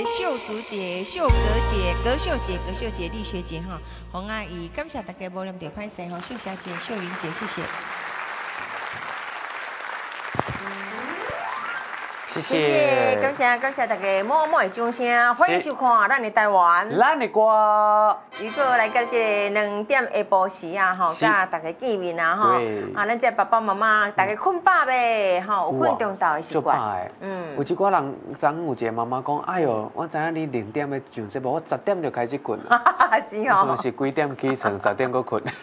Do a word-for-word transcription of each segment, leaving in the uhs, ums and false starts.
姐、秀竹姐、秀格姐、葛秀姐、葛秀姐、丽学姐哈，洪阿姨，感谢大家无念着拍摄哈，秀霞姐、秀云姐，谢谢。 谢谢谢，感谢感谢大家默默的掌声，欢迎收看咱的台湾。 咱的歌。 如果来到这个两点下晡时啊，吼，甲大家见面啊，吼，啊，咱这爸爸妈妈大家困饱未？吼，有困中昼的习惯。 嗯，有一寡人昨有一个妈妈讲，哎哟，我知影你零点要上节目，我十点就开始困了。 是哦。 我是几点起床，十点搁困。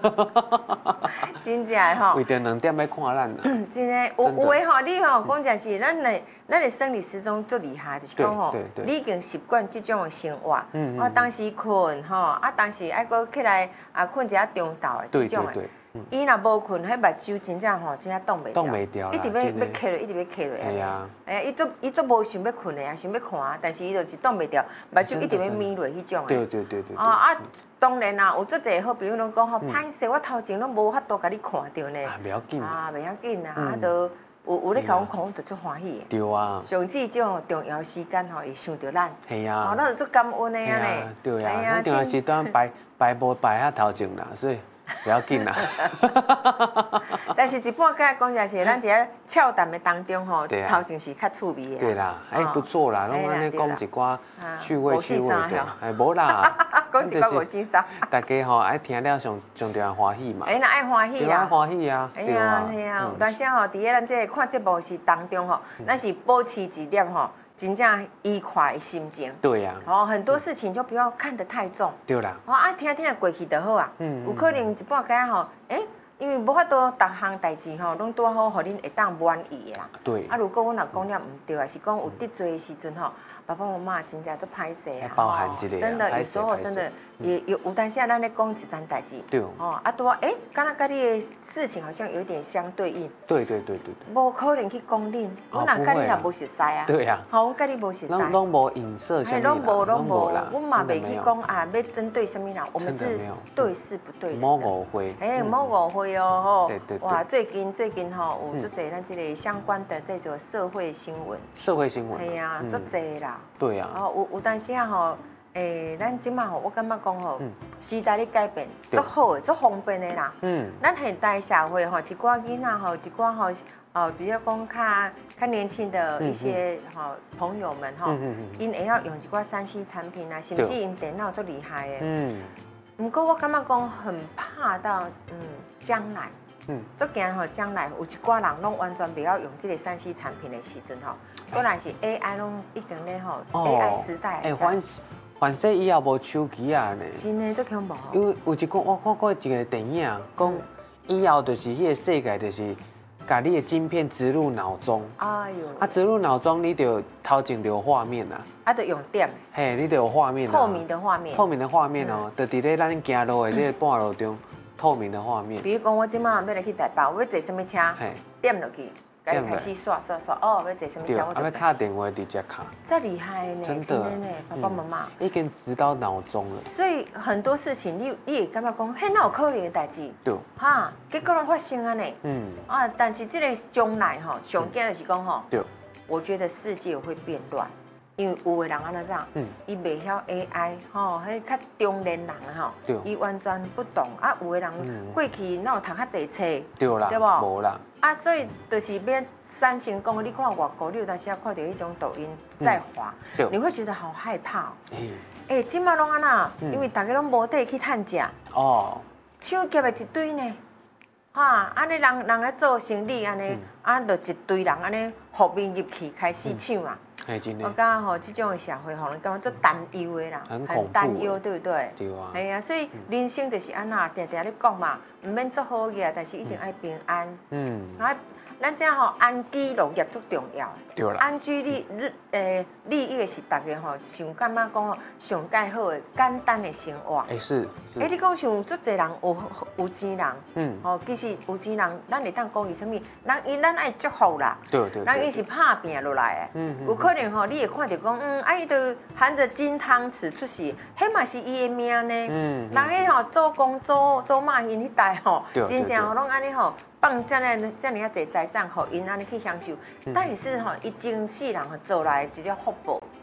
真正吼。 为着两点要看咱啦。 真的，有有诶吼，你吼讲真是，咱的咱的生理时钟最厉害，就是讲吼，你已经习惯这种的生活。嗯嗯。我当时困吼，啊，当时爱搁起来啊，困一下中昼的这种的。伊若无困，迄目睭真正吼，真正挡袂掉。 挡袂掉啦。 一直要要起落，一直要起落。 系啊。 哎呀，伊足伊足无想要困的啊，想要看，但是伊就是挡袂掉，目睭一直要眯落迄种的。 对对对对。 啊啊，当然啦，有足侪好朋友拢讲吼，歹势，我头前拢无法度甲你看到呢。 啊，袂要紧。 啊，袂要紧啦，啊，都有有咧甲阮看，我就足欢喜的。 对啊。 上至这种重要时间吼，会想到咱。 系啊。 哦，咱就足感恩的啊呢。 对啊。咱重要时段排排无排遐头前啦，所以。不要紧啦， 但是一半个讲真是，咱一个俏谈的当中吼，头前是较趣味的。 对啦，哎不错啦，拢安尼讲一寡趣味趣味的，哎无啦， 讲一寡无轻松。 大家吼爱听了上上重要欢喜嘛。 哎，那爱欢喜啦。 爱欢喜啊， 对啊，系啊。有当时吼，伫个咱这看节目是当中吼，咱是保持一粒吼。真正愉快的心情。 对呀。 哦，很多事情就不要看得太重。 对啦。 哦，啊，听听过去就好啊。嗯。有可能一半个吼，哎，因为无法度逐项代志吼，拢拄好，互恁会当满意的啦。 对。 啊，如果阮若讲了唔对啊，是讲有得罪的时阵吼，爸爸妈妈真正足歹势啊。 包含一个。 真的，有时候真的也有有当时啊，咱咧讲一件代志。 对。 哦，啊，拄啊，哎，敢若甲你的事情好像有点相对应。 对对对对对。 无可能去讲恁，阮若甲你若无熟悉啊。 对呀。 好，阮甲你无熟悉。 拢拢无影射什么啦。 拢无拢无啦。 阮嘛袂去讲啊，要针对什么人，我们是对事不对人。 莫误会。 哎，莫误会哦，吼。 对对对。 哇，最近最近吼有足侪咱这个相关的这种社会新闻。 社会新闻。 系啊，足侪啦。 对啊。 哦，有有当时啊吼。诶，咱即马吼，我感觉讲吼，时代咧改变，足好诶，足方便诶啦。嗯。咱现代社会吼，一寡囡仔吼，一寡吼，哦，比如讲较较年轻的一些吼朋友们吼，因会晓用一寡三 C 产品啊，甚至因电脑足厉害诶。嗯。不过我感觉讲很怕到嗯将来，嗯，足惊吼将来有一寡人拢完全袂晓用这个三 C 产品的时阵吼，果然是 A I 拢已经咧吼 A I 时代。 哎，反反正以后无手机啊呢。 真诶，足恐怖。 因为有一个我看过一个电影，讲以后就是迄个世界就是，把你的晶片植入脑中。哎呦。啊，植入脑中，你就头前就有画面啊。 啊，就用点。 嘿，你就有画面。 透明的画面。 透明的画面哦，就伫咧咱行路的这个半路中，透明的画面。 比如讲，我今晚要来去台北，我要坐什么车？点落去。开始刷刷刷哦，要坐什么车？ 我要卡电话直接卡。 这厉害呢，真的呢，爸爸妈妈已经植到脑中了。 所以很多事情，你你也感觉讲，嘿，那有可能的代志。 对。 哈，结果拢发生啊呢。嗯。啊，但是这个将来哈，上惊的是讲哈。对。我觉得世界会变乱，因为有的人安怎样，嗯，伊袂晓 A I， 吼，迄较中年人啊，吼，伊完全不懂啊。有的人过去哪有读较济册， 对啦，对无？无啦。 啊，所以就是要三成功。你看外国，你有当时啊看到一种抖音在滑，你会觉得好害怕哦。哎，今嘛拢安那，因为大家拢无底去趁食。哦。抢劫的一堆呢，哈，安尼人人咧做生意安尼，啊，就一堆人安尼伏面入去开始抢啊。我感觉吼，这种的社会吼，人感觉足担忧的啦，很担忧，对不对？对啊。系啊，所以人生就是安那，常常咧讲嘛，唔免做好嘢，但是一定爱平安。嗯。啊，咱这吼安居乐业足重要。对啦。安居利利诶利益是大家吼，想感觉讲吼上介好的简单的生活。诶是。 诶，你讲像足侪人有有钱人，嗯，吼，其实有钱人，咱会当讲伊什么？人伊咱爱祝福啦。对对。人伊是拍拼落来的。嗯。有可能吼，你会看到讲，嗯，啊，伊都含着金汤匙出世，迄嘛是伊的命呢。嗯。人迄吼做工做做马因迄代吼，真正吼拢安尼吼。放这样这样啊，侪财产，互因安尼去享受，但也是吼，伊真世人吼做来一个福报。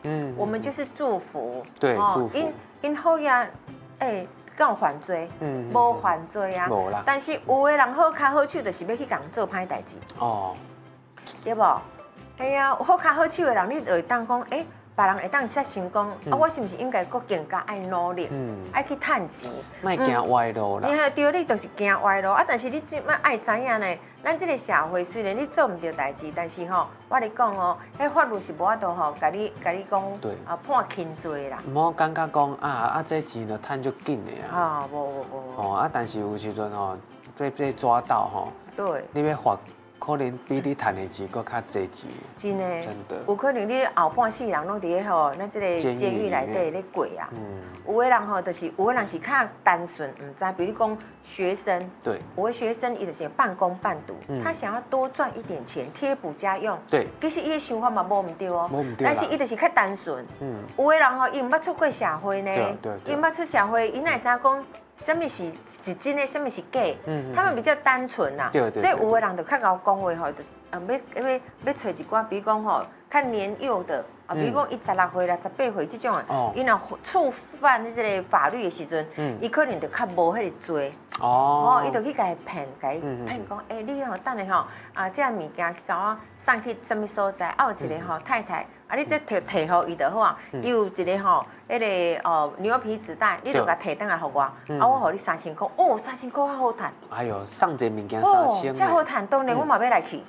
嗯，我们就是祝福， 对，祝福。 因因好呀，哎，敢有犯罪？嗯，无犯罪啊， 无啦。 但是有的人好卡好手，就是要去共做歹代志。哦，对不？哎呀，好卡好手的人，你就会当讲，哎。别人会当说成讲，啊，我是不是应该更更加爱努力，爱去赚钱， 莫行歪路啦。 你系对，你就是行歪路啊！但是你即摆爱知影呢，咱这个社会虽然你做唔到代志，但是吼，我你讲哦，迄法律是无法度吼，甲你甲你讲，啊判轻罪啦。 唔好感觉讲啊啊，这钱就赚足紧的啊。啊， 无无无。 哦啊，但是有时阵吼，被被抓到吼， 对， 你要罚。可能比你赚的钱搁较济钱， 真的， 真的， 有可能你后半世人拢伫咧吼，咱这个监狱内底咧过啊。嗯，有的人吼，就是有的人是较单纯，唔知，比如讲学生， 对， 有的学生伊就是半工半读，嗯、他想要多赚一点钱贴补家用， 对， 其实伊的想法嘛无唔对哦， 无唔对， 但是伊就是较单纯。嗯，有的人吼，伊唔捌出过社会呢， 对对， 伊唔捌出社会，伊哪会知讲？什么是是真的，什么是假？嗯，他们比较单纯呐， 对对。 所以有的人就较搞讲话吼，就啊要要要找一寡，比如讲吼，较年幼的啊，比如讲伊十六岁啦、十八岁这种的，伊若触犯这个法律的时阵，伊可能就较无迄个罪。哦，伊就去甲伊骗，甲伊骗讲，哎，你吼等下吼啊，这物件去甲我送去什么所在？啊，有一个吼太太。啊！你这摕摕互伊就好啊，伊有一个吼，迄个哦牛皮纸袋，你就甲摕倒来互我，啊，我互你三千块，哦，三千块好赚。 哎呦，送一个物件三千。 哦，这好赚，当然我嘛要来去。